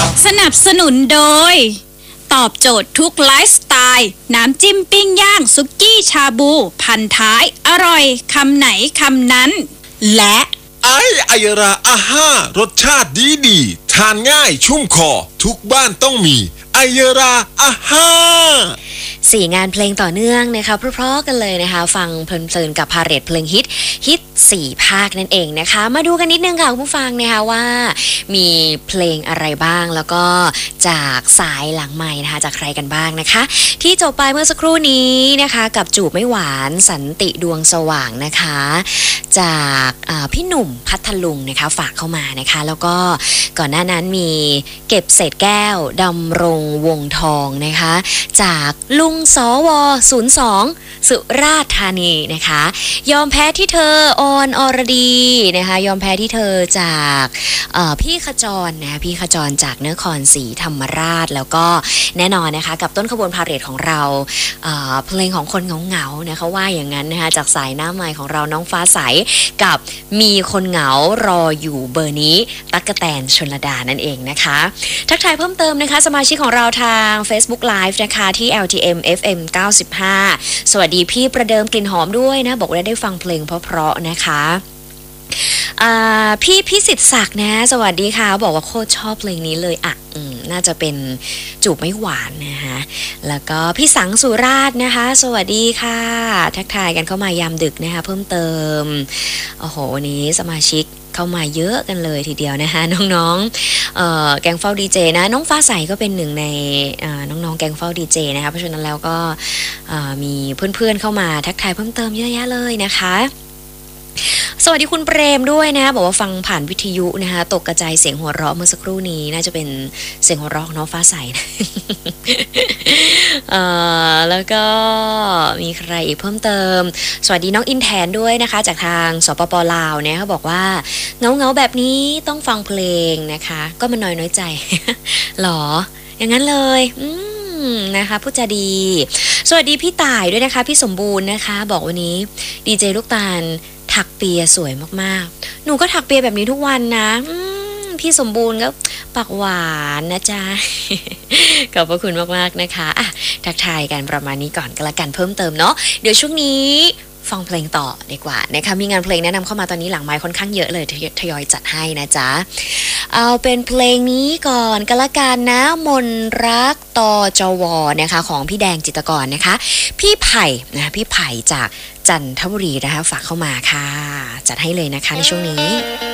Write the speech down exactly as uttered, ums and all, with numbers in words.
สนับสนุนโดยตอบโจทย์ทุกไลฟ์สไตล์น้ำจิ้มปิ้งย่างสุกี้ชาบูพันท้ายอร่อยคำไหนคำนั้นและไอไอยราอาห้ารสชาติดีดีทานง่ายชุ่มคอทุกบ้านต้องมีไอยราอาห้าสี่งานเพลงต่อเนื่องนะคะเพราะๆกันเลยนะคะฟังเพลินๆกับพาเหรดเพลงฮิตฮิตสี่ภาคนั่นเองนะคะมาดูกันนิดนึงค่ะคุณผู้ฟังนะคะว่ามีเพลงอะไรบ้างแล้วก็จากสายหลังไมค์นะคะจากใครกันบ้างนะคะที่จบไปเมื่อสักครู่นี้นะคะกับจูบไม่หวานสันติดวงสว่างนะคะจากพี่หนุ่มพัทลุงนะคะฝากเข้ามานะคะแล้วก็ก่อนหน้านั้นมีเก็บเศษแก้วดำรงวงทองนะคะจากลุงสวศูนย์สองสุราษฎร์ธานีนะคะยอมแพ้ที่เธอออนอรดีนะคะยอมแพ้ที่เธอจากพี่ขจรนะพี่ขจรจากนครศรีธรรมราชแล้วก็แน่นอนนะคะกับต้นขบวนพาเหรดของเราเอ่อเพลงของคนเหงาๆนะคะว่าอย่างนั้นนะคะจากสายหน้าไมค์ของเราน้องฟ้าใสกับมีคนเหงารออยู่เบอร์นี้ตั๊กแตนชลดานั่นเองนะคะทักทายเพิ่มเติมนะคะสมาชิกของเราทาง Facebook Live นะคะที่ แอล ที เอ็ม เอฟ เอ็ม เก้าสิบห้าสวัสดีพี่ประเดิมกลิ่นหอมด้วยนะบอกว่าได้ฟังเพลงเพราะๆนะคะพี่พิสิทธิ์ศักดิ์นะสวัสดีค่ะบอกว่าโคตรชอบเพลงนี้เลยอ่ะน่าจะเป็นจูบไม่หวานนะคะแล้วก็พี่สังสุราษฎร์นะคะสวัสดีค่ะทักทายกันเข้ามายามดึกนะคะเพิ่มเติมโอ้โหวันนี้สมาชิกเข้ามาเยอะกันเลยทีเดียวนะคะน้องๆเอ่อแกงเฝ้าดีเจนะน้องฟ้าใสก็เป็นหนึ่งในน้องๆแกงเฝ้าดีเจนะคะเพราะฉะนั้นแล้วก็มีเพื่อนๆเข้ามาทักทายเพิ่มเติมเยอะแยะเลยนะคะสวัสดีคุณเปรมด้วยนะบอกว่าฟังผ่านวิทยุนะคะตกกระจายเสียงหัวเราะเมื่อสักครู่นี้น่าจะเป็นเสียงหัวเราะน้องฟ้าใสนะ เอ่อแล้วก็มีใครอีกเพิ่มเติมสวัสดีน้องอินแทนด้วยนะคะจากทางสปปลาวเนี่ยเขาบอกว่าเงาเงาแบบนี้ต้องฟังเพลงนะคะก็มันน้อยน้อยใจ หรออย่างนั้นเลยอืมนะคะพูดจาดีสวัสดีพี่ต่ายด้วยนะคะพี่สมบูรณ์นะคะบอกวันนี้ดีเจลูกตาลถักเปียสวยมากๆหนูก็ถักเปียแบบนี้ทุกวันนะพี่สมบูรณ์ก็ปากหวานนะจ๊ะ ขอบพระคุณมากๆนะคะอ่ะทักทายกันประมาณนี้ก่อนก็แล้วกันเพิ่มเติมเนาะเดี๋ยวช่วงนี้ฟังเพลงต่อดีกว่านะคะมีงานเพลงแนะนำเข้ามาตอนนี้หลังไมค์ค่อนข้างเยอะเลยทยอยจัดให้นะจ๊ะเอาเป็นเพลงนี้ก่อนก็แล้วกันนะมนรักตจวนะคะของพี่แดงจิตรกรนะคะพี่ไผ่นะพี่ไผ่จากจันทบุรีนะคะฝากเข้ามาค่ะจัดให้เลยนะคะในช่วงนี้